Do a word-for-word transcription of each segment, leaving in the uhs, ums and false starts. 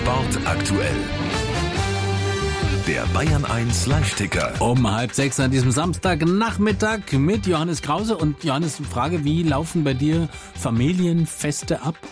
Sport aktuell. Der Bayern eins Live-Ticker. Um halb sechs an diesem Samstagnachmittag mit Johannes Krause. Und Johannes, Frage, wie laufen bei dir Familienfeste ab?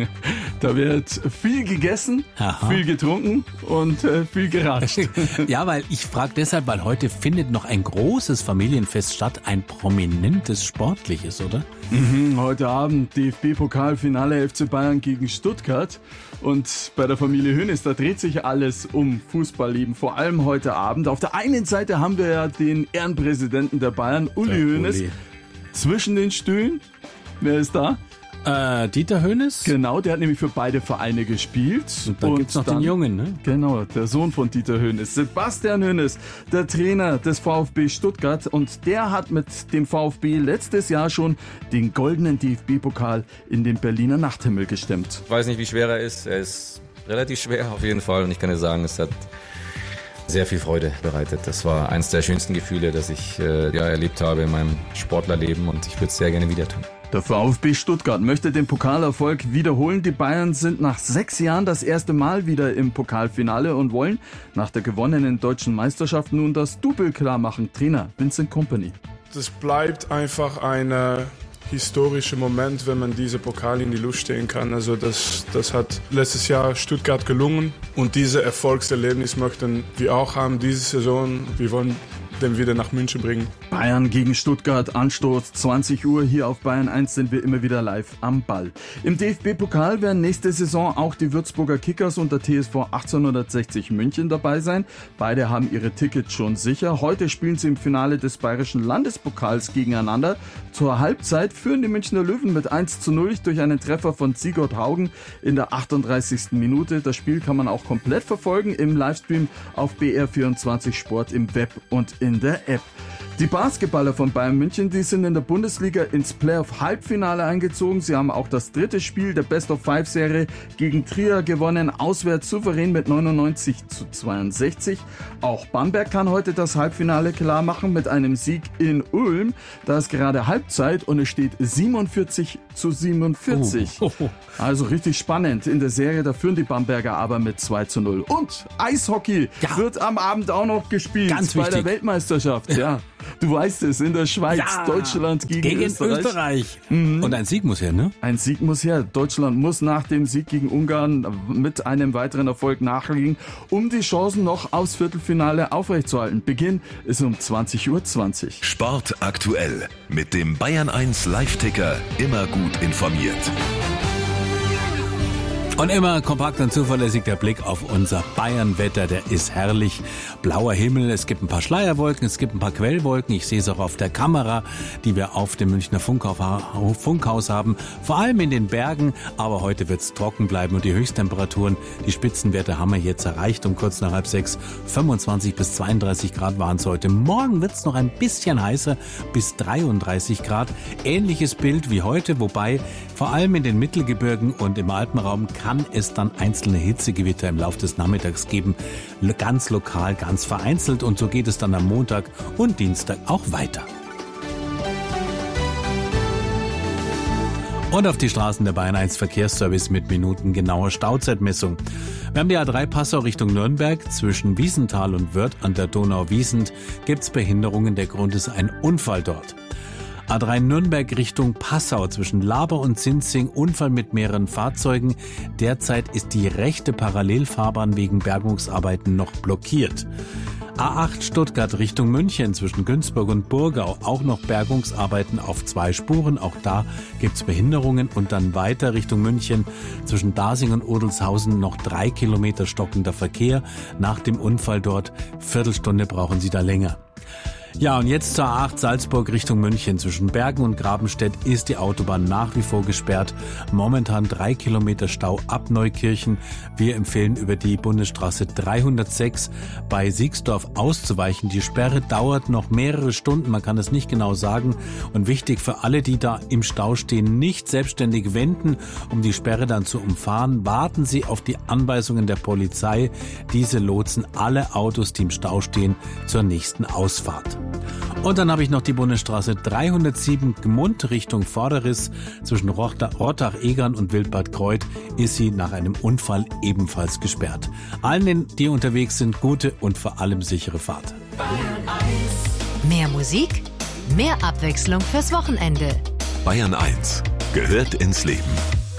Da wird viel gegessen, Aha. viel getrunken und äh, viel geratscht. Ja, weil ich frage deshalb, weil heute findet noch ein großes Familienfest statt, ein prominentes sportliches, oder? Mhm, heute Abend D F B-Pokalfinale F C Bayern gegen Stuttgart. Und bei der Familie Hoeneß, da dreht sich alles um Fußballleben, vor allem heute Abend. Auf der einen Seite haben wir ja den Ehrenpräsidenten der Bayern, Uli Hoeneß, zwischen den Stühlen. Wer ist da? Äh, Dieter Hoeneß? Genau, der hat nämlich für beide Vereine gespielt. Und dann gibt's noch dann, den Jungen, ne? Genau, der Sohn von Dieter Hoeneß, Sebastian Hoeneß, der Trainer des VfB Stuttgart. Und der hat mit dem VfB letztes Jahr schon den goldenen D F B-Pokal in den Berliner Nachthimmel gestemmt. Ich weiß nicht, wie schwer er ist. Er ist relativ schwer auf jeden Fall. Und ich kann dir sagen, es hat sehr viel Freude bereitet. Das war eines der schönsten Gefühle, das ich äh, ja, erlebt habe in meinem Sportlerleben. Und ich würde es sehr gerne wieder tun. Der VfB Stuttgart möchte den Pokalerfolg wiederholen. Die Bayern sind nach sechs Jahren das erste Mal wieder im Pokalfinale und wollen nach der gewonnenen deutschen Meisterschaft nun das Double klar machen. Trainer Vincent Kompany. Das bleibt einfach ein äh, historischer Moment, wenn man diese Pokal in die Luft stehen kann. Also das, das hat letztes Jahr Stuttgart gelungen und diese Erfolgserlebnis möchten wir auch haben diese Saison. Wir wollen den wieder nach München bringen. Bayern gegen Stuttgart, Anstoß zwanzig Uhr. Hier auf Bayern eins sind wir immer wieder live am Ball. Im D F B-Pokal werden nächste Saison auch die Würzburger Kickers und der T S V achtzehnhundertsechzig München dabei sein. Beide haben ihre Tickets schon sicher. Heute spielen sie im Finale des Bayerischen Landespokals gegeneinander. Zur Halbzeit führen die Münchner Löwen mit eins zu null durch einen Treffer von Sigurd Haugen in der achtunddreißigsten Minute. Das Spiel kann man auch komplett verfolgen im Livestream auf B R vierundzwanzig Sport im Web und in der App. Die Basketballer von Bayern München, die sind in der Bundesliga ins Playoff-Halbfinale eingezogen. Sie haben auch das dritte Spiel der Best-of-Five-Serie gegen Trier gewonnen, auswärts souverän mit neunundneunzig zu zweiundsechzig. Auch Bamberg kann heute das Halbfinale klar machen mit einem Sieg in Ulm. Da ist gerade Halbzeit und es steht siebenundvierzig zu siebenundvierzig. Oh, oh, oh. Also richtig spannend in der Serie, da führen die Bamberger aber mit zwei zu null. Und Eishockey ja. wird am Abend auch noch gespielt. Ganz bei wichtig. Der Weltmeisterschaft. Ja. Du weißt es, in der Schweiz, ja, Deutschland gegen, gegen Österreich. Österreich. Mhm. Und ein Sieg muss her, ne? Ein Sieg muss her. Deutschland muss nach dem Sieg gegen Ungarn mit einem weiteren Erfolg nachlegen, um die Chancen noch aufs Viertelfinale aufrechtzuerhalten. Beginn ist um zwanzig Uhr zwanzig. Sport aktuell mit dem Bayern eins Live-Ticker. Immer gut informiert. Und immer kompakt und zuverlässig der Blick auf unser Bayern-Wetter, der ist herrlich. Blauer Himmel, es gibt ein paar Schleierwolken, es gibt ein paar Quellwolken. Ich sehe es auch auf der Kamera, die wir auf dem Münchner Funkhaus haben. Vor allem in den Bergen, aber heute wird es trocken bleiben und die Höchsttemperaturen, die Spitzenwerte haben wir jetzt erreicht um kurz nach halb sechs. fünfundzwanzig bis zweiunddreißig Grad waren es heute. Morgen wird es noch ein bisschen heißer, bis dreiunddreißig Grad. Ähnliches Bild wie heute, wobei vor allem in den Mittelgebirgen und im Alpenraum kann es dann einzelne Hitzegewitter im Laufe des Nachmittags geben, ganz lokal, ganz vereinzelt. Und so geht es dann am Montag und Dienstag auch weiter. Und auf die Straßen der Bayern eins Verkehrsservice mit minutengenauer Stauzeitmessung. Wir haben die A drei Passau Richtung Nürnberg. Zwischen Wiesenthal und Wörth an der Donau-Wiesent gibt es Behinderungen. Der Grund ist ein Unfall dort. A drei Nürnberg Richtung Passau zwischen Laber und Sinzing, Unfall mit mehreren Fahrzeugen. Derzeit ist die rechte Parallelfahrbahn wegen Bergungsarbeiten noch blockiert. A acht Stuttgart Richtung München zwischen Günzburg und Burgau, auch noch Bergungsarbeiten auf zwei Spuren. Auch da gibt's Behinderungen und dann weiter Richtung München zwischen Dasing und Odelshausen noch drei Kilometer stockender Verkehr. Nach dem Unfall dort, Viertelstunde brauchen Sie da länger. Ja, und jetzt zur A acht Salzburg Richtung München. Zwischen Bergen und Grabenstedt ist die Autobahn nach wie vor gesperrt. Momentan drei Kilometer Stau ab Neukirchen. Wir empfehlen über die Bundesstraße dreihundertsechs bei Siegsdorf auszuweichen. Die Sperre dauert noch mehrere Stunden, man kann es nicht genau sagen. Und wichtig für alle, die da im Stau stehen, nicht selbstständig wenden, um die Sperre dann zu umfahren. Warten Sie auf die Anweisungen der Polizei. Diese lotsen alle Autos, die im Stau stehen, zur nächsten Ausfahrt. Und dann habe ich noch die Bundesstraße dreihundertsieben Gmund Richtung Vorderriss. Zwischen Rottach-Egern und Wildbad Kreuth ist sie nach einem Unfall ebenfalls gesperrt. Allen, die unterwegs sind, gute und vor allem sichere Fahrt. Mehr Musik, mehr Abwechslung fürs Wochenende. Bayern eins gehört ins Leben.